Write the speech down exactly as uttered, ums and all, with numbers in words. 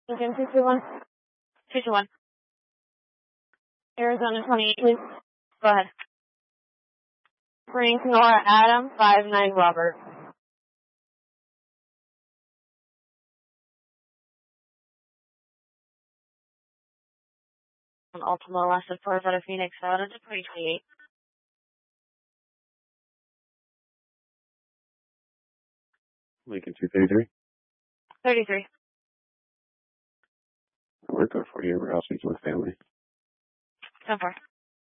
Lincoln two two one. two two one. Arizona twenty-eight, please. Go ahead. Frank Nora Adam, five nine Robert. On Ultima Lasted Force out of Phoenix, out of twenty twenty-eight. Lincoln two thirty-three. thirty-three. Work out for you. We're also with family. So far.